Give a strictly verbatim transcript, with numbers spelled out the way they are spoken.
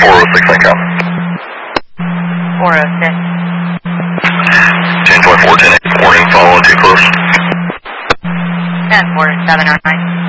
four oh six, Echo. four oh six. ten twenty-four, ten eight, warning, follow too close. ten four seven oh nine.